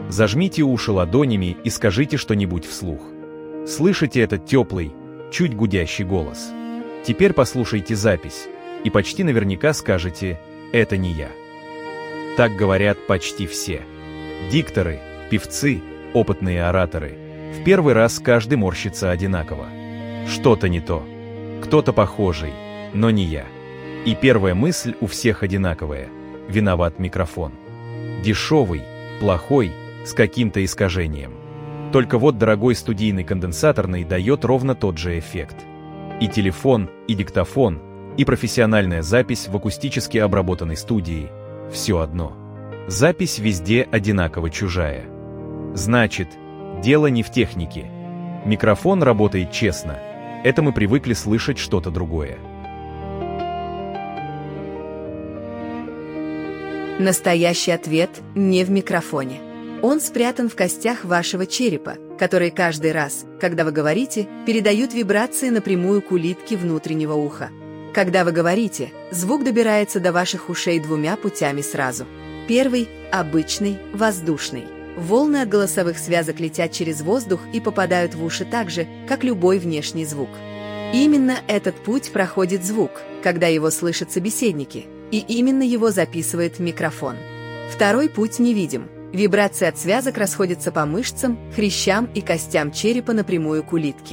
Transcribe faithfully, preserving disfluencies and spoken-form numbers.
Зажмите уши ладонями и скажите что-нибудь вслух. Слышите этот теплый, чуть гудящий голос? Теперь послушайте запись, и почти наверняка скажете «это не я». Так говорят почти все. Дикторы, певцы, опытные ораторы. В первый раз каждый морщится одинаково. Что-то не то. Кто-то похожий, но не я. И первая мысль у всех одинаковая. Виноват микрофон. Дешевый, плохой, с каким-то искажением. Только вот дорогой студийный конденсаторный дает ровно тот же эффект. И телефон, и диктофон, и профессиональная запись в акустически обработанной студии – все одно. Запись везде одинаково чужая. Значит, дело не в технике. Микрофон работает честно. Это мы привыкли слышать что-то другое. Настоящий ответ не в микрофоне. Он спрятан в костях вашего черепа, которые каждый раз, когда вы говорите, передают вибрации напрямую к улитке внутреннего уха. Когда вы говорите, звук добирается до ваших ушей двумя путями сразу. Первый – обычный, воздушный. Волны от голосовых связок летят через воздух и попадают в уши так же, как любой внешний звук. Именно этот путь проходит звук, когда его слышат собеседники, и именно его записывает микрофон. Второй путь невидим. Вибрации от связок расходятся по мышцам, хрящам и костям черепа напрямую к улитке.